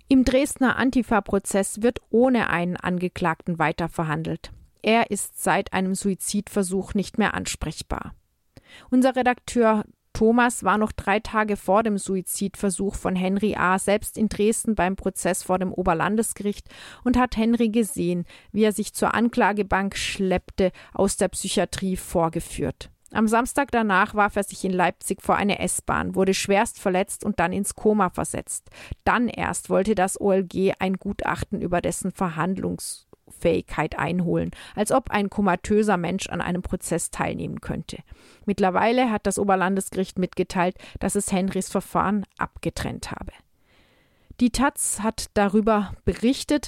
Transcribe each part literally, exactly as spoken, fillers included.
Im Dresdner Antifa-Prozess wird ohne einen Angeklagten weiterverhandelt. Er ist seit einem Suizidversuch nicht mehr ansprechbar. Unser Redakteur Thomas war noch drei Tage vor dem Suizidversuch von Henry A. selbst in Dresden beim Prozess vor dem Oberlandesgericht und hat Henry gesehen, wie er sich zur Anklagebank schleppte, aus der Psychiatrie vorgeführt. Am Samstag danach warf er sich in Leipzig vor eine S-Bahn, wurde schwerst verletzt und dann ins Koma versetzt. Dann erst wollte das O L G ein Gutachten über dessen Verhandlungsfähigkeit einholen, als ob ein komatöser Mensch an einem Prozess teilnehmen könnte. Mittlerweile hat das Oberlandesgericht mitgeteilt, dass es Henrys Verfahren abgetrennt habe. Die Taz hat darüber berichtet.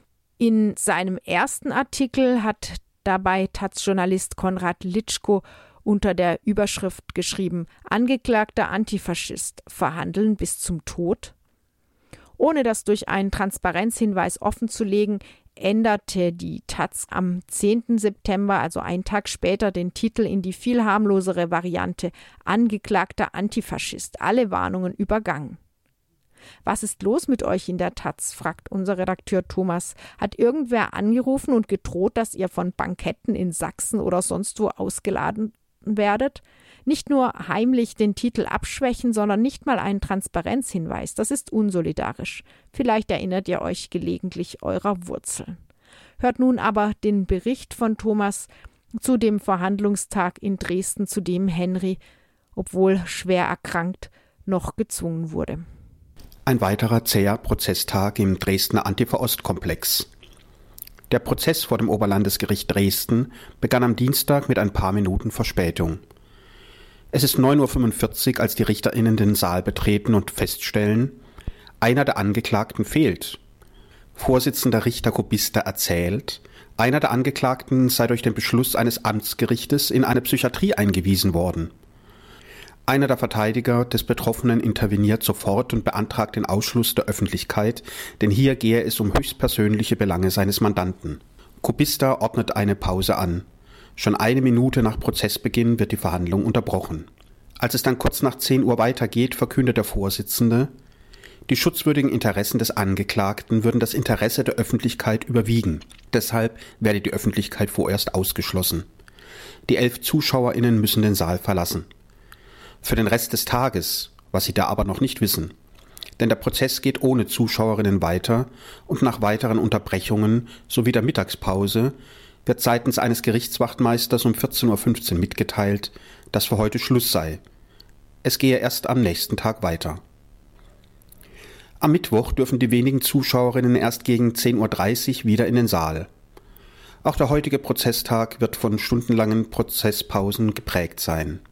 In seinem ersten Artikel hat dabei Taz-Journalist Konrad Litschko unter der Überschrift geschrieben: Angeklagter Antifaschist, verhandeln bis zum Tod. Ohne das durch einen Transparenzhinweis offenzulegen, änderte die Taz am zehnten September, also einen Tag später, den Titel in die viel harmlosere Variante Angeklagter Antifaschist. Alle Warnungen übergangen. Was ist los mit euch in der Taz, fragt unser Redakteur Thomas. Hat irgendwer angerufen und gedroht, dass ihr von Banketten in Sachsen oder sonst wo ausgeladen werdet? Nicht nur heimlich den Titel abschwächen, sondern nicht mal einen Transparenzhinweis. Das ist unsolidarisch. Vielleicht erinnert ihr euch gelegentlich eurer Wurzeln. Hört nun aber den Bericht von Thomas zu dem Verhandlungstag in Dresden, zu dem Henry, obwohl schwer erkrankt, noch gezwungen wurde. Ein weiterer zäher Prozesstag im Dresdner Antifa-Ost-Komplex. Der Prozess vor dem Oberlandesgericht Dresden begann am Dienstag mit ein paar Minuten Verspätung. Es ist neun Uhr fünfundvierzig, als die RichterInnen den Saal betreten und feststellen, einer der Angeklagten fehlt. Vorsitzender Richter Kubista erzählt, einer der Angeklagten sei durch den Beschluss eines Amtsgerichtes in eine Psychiatrie eingewiesen worden. Einer der Verteidiger des Betroffenen interveniert sofort und beantragt den Ausschluss der Öffentlichkeit, denn hier gehe es um höchstpersönliche Belange seines Mandanten. Kubista ordnet eine Pause an. Schon eine Minute nach Prozessbeginn wird die Verhandlung unterbrochen. Als es dann kurz nach zehn Uhr weitergeht, verkündet der Vorsitzende, die schutzwürdigen Interessen des Angeklagten würden das Interesse der Öffentlichkeit überwiegen. Deshalb werde die Öffentlichkeit vorerst ausgeschlossen. Die elf ZuschauerInnen müssen den Saal verlassen. Für den Rest des Tages, was sie da aber noch nicht wissen. Denn der Prozess geht ohne Zuschauerinnen weiter und nach weiteren Unterbrechungen sowie der Mittagspause wird seitens eines Gerichtswachtmeisters um vierzehn Uhr fünfzehn mitgeteilt, dass für heute Schluss sei. Es gehe erst am nächsten Tag weiter. Am Mittwoch dürfen die wenigen Zuschauerinnen erst gegen zehn Uhr dreißig wieder in den Saal. Auch der heutige Prozesstag wird von stundenlangen Prozesspausen geprägt sein.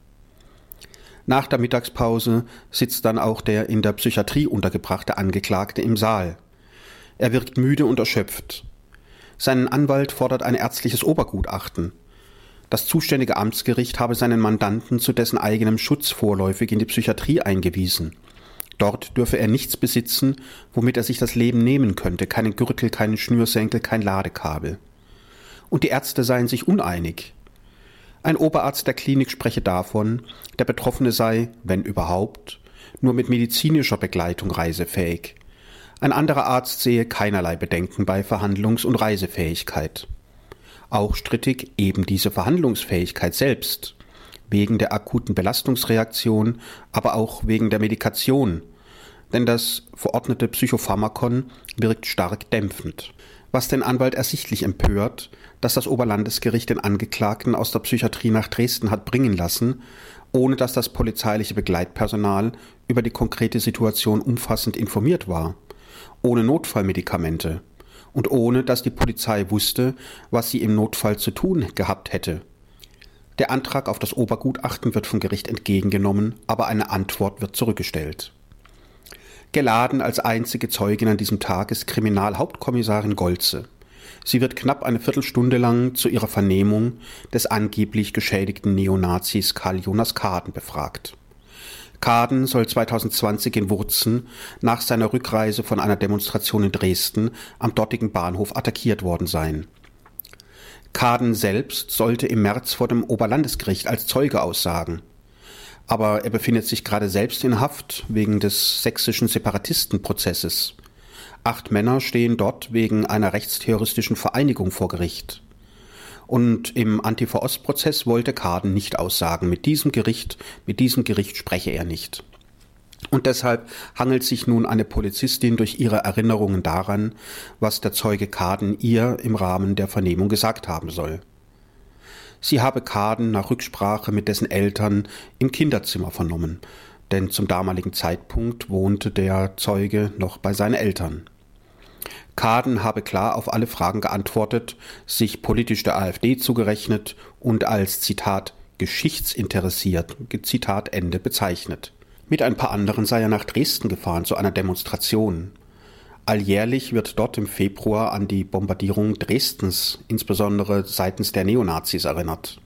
Nach der Mittagspause sitzt dann auch der in der Psychiatrie untergebrachte Angeklagte im Saal. Er wirkt müde und erschöpft. Sein Anwalt fordert ein ärztliches Obergutachten. Das zuständige Amtsgericht habe seinen Mandanten zu dessen eigenem Schutz vorläufig in die Psychiatrie eingewiesen. Dort dürfe er nichts besitzen, womit er sich das Leben nehmen könnte, keinen Gürtel, keinen Schnürsenkel, kein Ladekabel. Und die Ärzte seien sich uneinig. Ein Oberarzt der Klinik spreche davon, der Betroffene sei, wenn überhaupt, nur mit medizinischer Begleitung reisefähig. Ein anderer Arzt sehe keinerlei Bedenken bei Verhandlungs- und Reisefähigkeit. Auch strittig eben diese Verhandlungsfähigkeit selbst, wegen der akuten Belastungsreaktion, aber auch wegen der Medikation, denn das verordnete Psychopharmakon wirkt stark dämpfend. Was den Anwalt ersichtlich empört, dass das Oberlandesgericht den Angeklagten aus der Psychiatrie nach Dresden hat bringen lassen, ohne dass das polizeiliche Begleitpersonal über die konkrete Situation umfassend informiert war, ohne Notfallmedikamente und ohne dass die Polizei wusste, was sie im Notfall zu tun gehabt hätte. Der Antrag auf das Obergutachten wird vom Gericht entgegengenommen, aber eine Antwort wird zurückgestellt. Geladen als einzige Zeugin an diesem Tag ist Kriminalhauptkommissarin Golze. Sie wird knapp eine Viertelstunde lang zu ihrer Vernehmung des angeblich geschädigten Neonazis Karl Jonas Kaden befragt. Kaden soll zweitausendzwanzig in Wurzen nach seiner Rückreise von einer Demonstration in Dresden am dortigen Bahnhof attackiert worden sein. Kaden selbst sollte im März vor dem Oberlandesgericht als Zeuge aussagen. Aber er befindet sich gerade selbst in Haft wegen des sächsischen Separatistenprozesses. Acht Männer stehen dort wegen einer rechtsterroristischen Vereinigung vor Gericht. Und im Antifa-Ost-Prozess wollte Kaden nicht aussagen. Mit diesem Gericht, mit diesem Gericht spreche er nicht. Und deshalb hangelt sich nun eine Polizistin durch ihre Erinnerungen daran, was der Zeuge Kaden ihr im Rahmen der Vernehmung gesagt haben soll. Sie habe Kaden nach Rücksprache mit dessen Eltern im Kinderzimmer vernommen, denn zum damaligen Zeitpunkt wohnte der Zeuge noch bei seinen Eltern. Kaden habe klar auf alle Fragen geantwortet, sich politisch der AfD zugerechnet und als, Zitat, geschichtsinteressiert, Zitat Ende, bezeichnet. Mit ein paar anderen sei er nach Dresden gefahren zu einer Demonstration. Alljährlich wird dort im Februar an die Bombardierung Dresdens, insbesondere seitens der Neonazis, erinnert.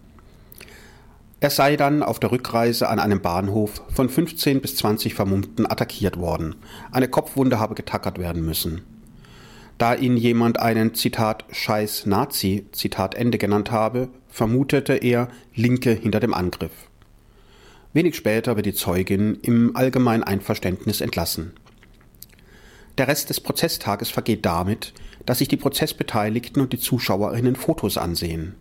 Er sei dann auf der Rückreise an einem Bahnhof von fünfzehn bis zwanzig Vermummten attackiert worden. Eine Kopfwunde habe getackert werden müssen. Da ihn jemand einen, Zitat, Scheiß Nazi, Zitat Ende genannt habe, vermutete er Linke hinter dem Angriff. Wenig später wird die Zeugin im allgemeinen Einverständnis entlassen. Der Rest des Prozesstages vergeht damit, dass sich die Prozessbeteiligten und die ZuschauerInnen Fotos ansehen.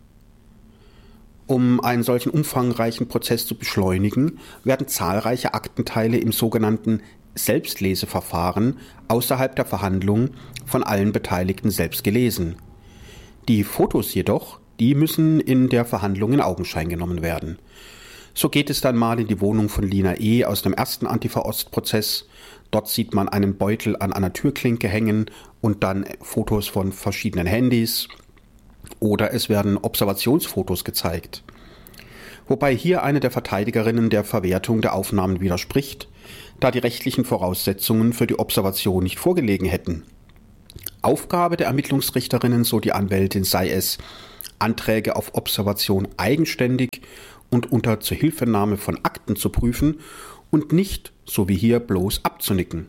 Um einen solchen umfangreichen Prozess zu beschleunigen, werden zahlreiche Aktenteile im sogenannten Selbstleseverfahren außerhalb der Verhandlung von allen Beteiligten selbst gelesen. Die Fotos jedoch, die müssen in der Verhandlung in Augenschein genommen werden. So geht es dann mal in die Wohnung von Lina E. aus dem ersten Antifa-Ost-Prozess. Dort sieht man einen Beutel an einer Türklinke hängen und dann Fotos von verschiedenen Handys. Oder es werden Observationsfotos gezeigt. Wobei hier eine der Verteidigerinnen der Verwertung der Aufnahmen widerspricht, da die rechtlichen Voraussetzungen für die Observation nicht vorgelegen hätten. Aufgabe der Ermittlungsrichterinnen, so die Anwältin, sei es, Anträge auf Observation eigenständig und unter Zuhilfenahme von Akten zu prüfen und nicht, so wie hier, bloß abzunicken.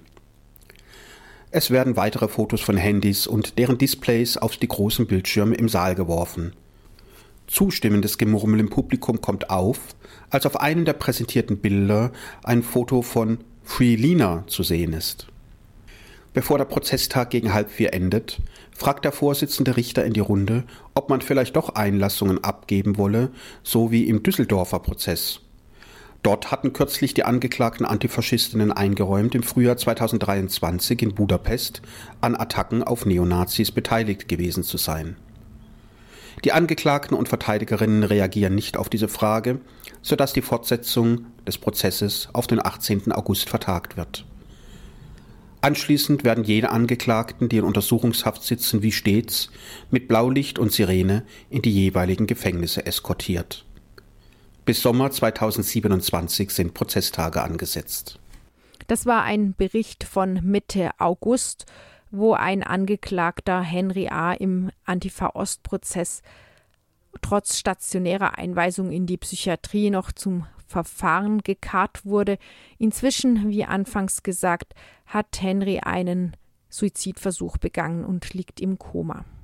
Es werden weitere Fotos von Handys und deren Displays auf die großen Bildschirme im Saal geworfen. Zustimmendes Gemurmel im Publikum kommt auf, als auf einem der präsentierten Bilder ein Foto von Free Lina zu sehen ist. Bevor der Prozesstag gegen halb vier endet, fragt der Vorsitzende Richter in die Runde, ob man vielleicht doch Einlassungen abgeben wolle, so wie im Düsseldorfer Prozess. Dort hatten kürzlich die angeklagten Antifaschistinnen eingeräumt, im Frühjahr zweitausenddreiundzwanzig in Budapest an Attacken auf Neonazis beteiligt gewesen zu sein. Die Angeklagten und Verteidigerinnen reagieren nicht auf diese Frage, sodass die Fortsetzung des Prozesses auf den achtzehnten August vertagt wird. Anschließend werden jene Angeklagten, die in Untersuchungshaft sitzen, wie stets, mit Blaulicht und Sirene in die jeweiligen Gefängnisse eskortiert. Bis Sommer zweitausendsiebenundzwanzig sind Prozesstage angesetzt. Das war ein Bericht von Mitte August, wo ein Angeklagter, Henry A., im Antifa-Ost-Prozess trotz stationärer Einweisung in die Psychiatrie noch zum Verfahren gekarrt wurde. Inzwischen, wie anfangs gesagt, hat Henry einen Suizidversuch begangen und liegt im Koma.